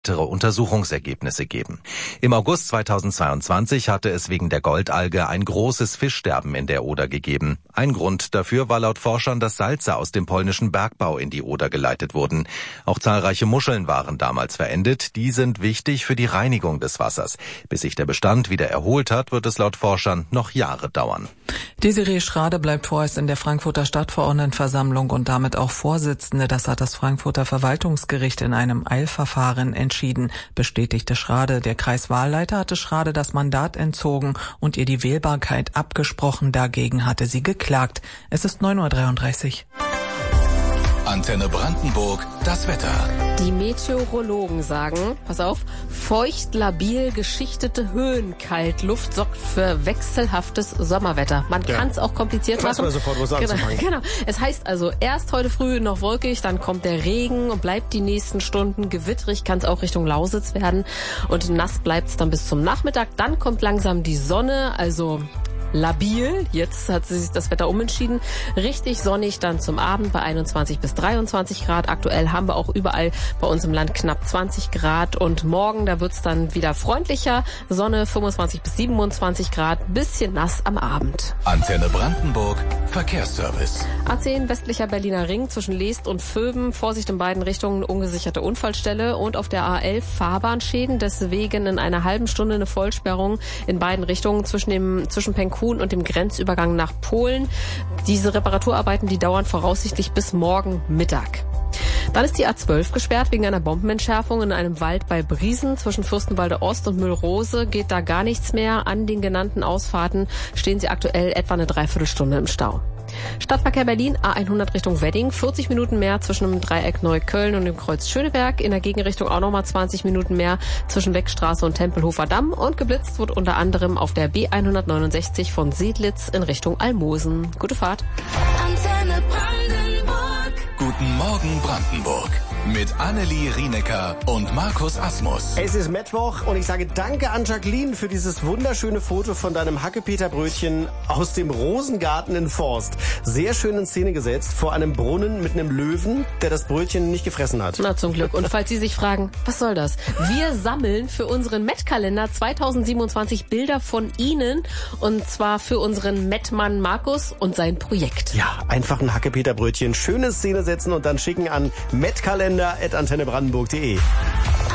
Untersuchungsergebnisse geben. Im August 2022 hatte es wegen der Goldalge ein großes Fischsterben in der Oder gegeben. Ein Grund dafür war laut Forschern, dass Salze aus dem polnischen Bergbau in die Oder geleitet wurden. Auch zahlreiche Muscheln waren damals verendet. Die sind wichtig für die Reinigung des Wassers. Bis sich der Bestand wieder erholt hat, wird es laut Forschern noch Jahre dauern. Desiree Schrade bleibt vorerst in der Frankfurter Stadtverordnetenversammlung und damit auch Vorsitzende. Das hat das Frankfurter Verwaltungsgericht in einem Eilverfahren entschieden, bestätigte Schrade. Der Kreiswahlleiter hatte Schrade das Mandat entzogen und ihr die Wählbarkeit abgesprochen. Dagegen hatte sie geklagt. Es ist 9:33 Uhr. Antenne Brandenburg, das Wetter. Die Meteorologen sagen, pass auf, feucht, labil, geschichtete Höhenkaltluft sorgt für wechselhaftes Sommerwetter. Man kann es auch kompliziert machen. Weiß man sofort, was anzufangen. Genau. Es heißt also, erst heute früh noch wolkig, dann kommt der Regen und bleibt die nächsten Stunden gewittrig, kann es auch Richtung Lausitz werden. Und nass bleibt es dann bis zum Nachmittag. Dann kommt langsam die Sonne, also labil. Jetzt hat sich das Wetter umentschieden. Richtig sonnig dann zum Abend bei 21 bis 23 Grad. Aktuell haben wir auch überall bei uns im Land knapp 20 Grad. Und morgen, da wird's dann wieder freundlicher. Sonne 25 bis 27 Grad. Bisschen nass am Abend. Antenne Brandenburg, Verkehrsservice. A10 westlicher Berliner Ring zwischen Leest und Vöben. Vorsicht in beiden Richtungen, ungesicherte Unfallstelle. Und auf der A11 Fahrbahnschäden. Deswegen in einer halben Stunde eine Vollsperrung in beiden Richtungen zwischen Penkhuhn und dem Grenzübergang nach Polen. Diese Reparaturarbeiten, die dauern voraussichtlich bis morgen Mittag. Dann ist die A12 gesperrt wegen einer Bombenentschärfung in einem Wald bei Briesen. Zwischen Fürstenwalde Ost und Müllrose geht da gar nichts mehr. An den genannten Ausfahrten stehen sie aktuell etwa eine Dreiviertelstunde im Stau. Stadtverkehr Berlin, A100 Richtung Wedding, 40 Minuten mehr zwischen dem Dreieck Neukölln und dem Kreuz Schöneberg. In der Gegenrichtung auch nochmal 20 Minuten mehr zwischen Weckstraße und Tempelhofer Damm. Und geblitzt wird unter anderem auf der B169 von Sedlitz in Richtung Almosen. Gute Fahrt. Antenne Brandenburg. Guten Morgen Brandenburg. Mit Annelie Rienecker und Markus Asmus. Es ist Mittwoch und ich sage danke an Jacqueline für dieses wunderschöne Foto von deinem Hackepeterbrötchen aus dem Rosengarten in Forst. Sehr schön in Szene gesetzt vor einem Brunnen mit einem Löwen, der das Brötchen nicht gefressen hat. Na, zum Glück. Und falls Sie sich fragen, was soll das? Wir sammeln für unseren Met-Kalender 2027 Bilder von Ihnen und zwar für unseren Met-Mann Markus und sein Projekt. Ja, einfach ein Hackepeterbrötchen, schöne Szene setzen und dann schicken an metkalender@antennebrandenburg.de.